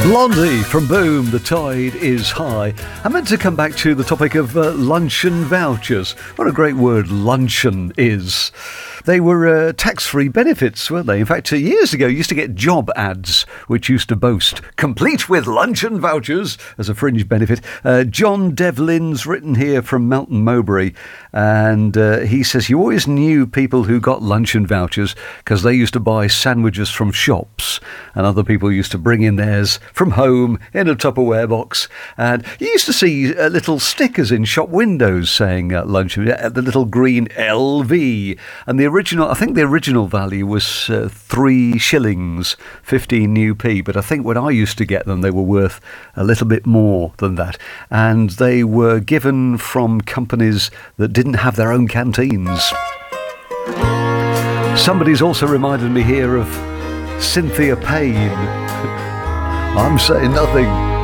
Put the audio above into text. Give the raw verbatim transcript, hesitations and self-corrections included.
Blondie from Boom, The Tide Is High. I meant to come back to the topic of uh, luncheon vouchers. What a great word luncheon is. They were uh, tax-free benefits, weren't they? In fact, uh, years ago, you used to get job ads, which used to boast, complete with luncheon vouchers, as a fringe benefit. Uh, John Devlin's written here from Melton Mowbray, and uh, he says you always knew people who got luncheon vouchers because they used to buy sandwiches from shops, and other people used to bring in theirs from home in a Tupperware box. And you used to see uh, little stickers in shop windows saying uh, luncheon, uh, the little green L V, and the original, I think the original value was uh, three shillings, fifteen new p, but I think when I used to get them, they were worth a little bit more than that. And they were given from companies that didn't have their own canteens. Somebody's also reminded me here of Cynthia Payne. I'm saying nothing.